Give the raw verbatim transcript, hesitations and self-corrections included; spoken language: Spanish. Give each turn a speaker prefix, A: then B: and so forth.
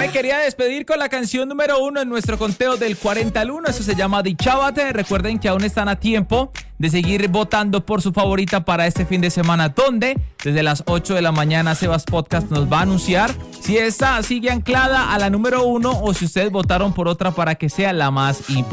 A: me quería despedir con la canción número uno en nuestro conteo del cuarenta al uno. Eso se llama Dichábate. Recuerden que aún están a tiempo de seguir votando por su favorita para este fin de semana, donde desde las ocho de la mañana Sebas Podcast nos va a anunciar si esta sigue anclada a la número uno o si ustedes votaron por otra para que sea la más importante.